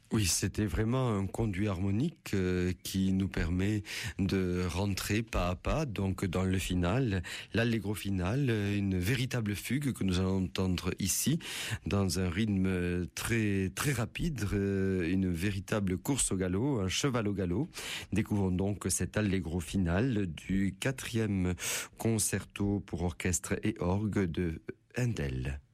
Oui, c'était vraiment un conduit harmonique qui nous permet de rentrer pas à pas, donc dans le final, l'allegro final, une véritable fugue que nous allons entendre ici, dans un rythme très très rapide, une véritable course au galop, un cheval au galop. Découvrons donc cet allegro final du 4e concerto pour orchestre et orgue de Handel.